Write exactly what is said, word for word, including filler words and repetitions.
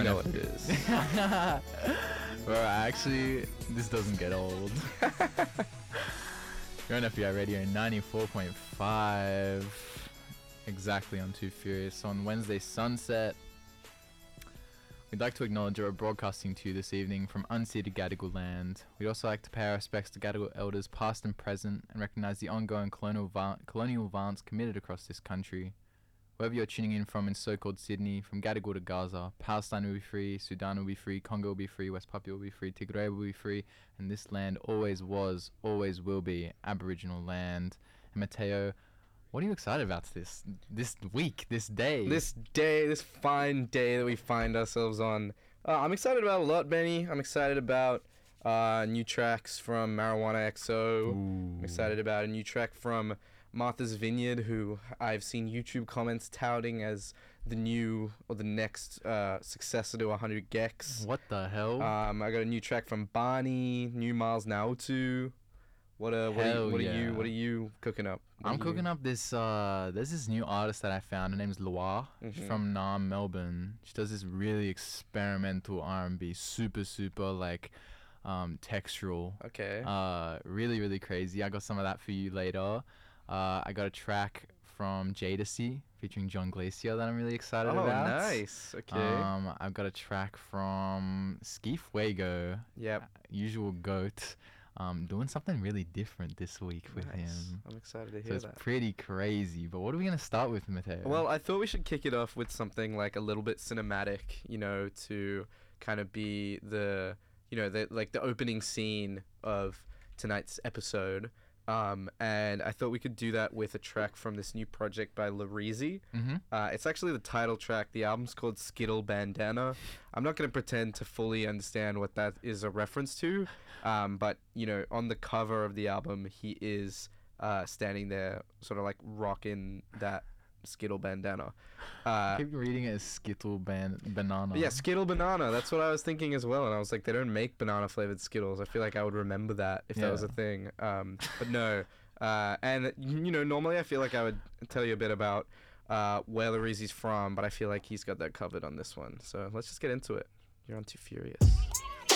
know what it is. Bro, actually, this doesn't get old. You're on F B I Radio ninety-four point five. Exactly on Too Furious. On Wednesday sunset, we'd like to acknowledge we're broadcasting to you this evening from unceded Gadigal land. We'd also like to pay our respects to Gadigal elders past and present and recognise the ongoing colonial, va- colonial violence committed across this country. Wherever you're tuning in from in so-called Sydney, from Gadigal to Gaza, Palestine will be free, Sudan will be free, Congo will be free, West Papua will be free, Tigray will be free, and this land always was, always will be Aboriginal land. And Mateo, what are you excited about this this week, this day? This day, this fine day that we find ourselves on. Uh, I'm excited about a lot, Benny. I'm excited about uh, new tracks from Marijuana X O. Ooh. I'm excited about a new track from Martha's Vineyard, who I've seen YouTube comments touting as the new or the next uh, successor to one hundred Gex. What the hell? Um, I got a new track from Barney, new Miles Naotu. What uh, what, are you, Hell what yeah. are you what are you cooking up? What I'm are cooking you? up this, uh, there's this new artist that I found. Her name's Loire. She's Mhm. from Nam, Melbourne. She does this really experimental R and B, super, super, like, um, textural. Okay. Uh, really, really crazy. I got some of that for you later. Uh, I got a track from Jadacy featuring John Glacier that I'm really excited oh, about. nice. Okay. Um, I've got a track from Ski Fuego, yep. usual goat, um, doing something really different this week with Nice. him. I'm excited to So hear it's that. pretty crazy. But what are we gonna start with, Mateo? Well, I thought we should kick it off with something like a little bit cinematic, you know, to kind of be the, you know, the like the opening scene of tonight's episode. Um, and I thought we could do that with a track from this new project by Lareezy. mm-hmm. Uh, it's actually the title track. The album's called Skittle Bandana. I'm not going to pretend to fully understand what that is a reference to, um, but, you know, on the cover of the album, he is uh, standing there sort of like rocking that Skittle Bandana. Uh, Keep reading it as Skittle ban- Banana. yeah, Skittle Banana. That's what I was thinking as well. And I was like, they don't make banana flavored Skittles. I feel like I would remember that if that was a Yeah. thing. Um, but no. Uh, and, you know, normally I feel like I would tell you a bit about uh, where Lareezy's from, but I feel like he's got that covered on this one. So let's just get into it. You're on Too Furious.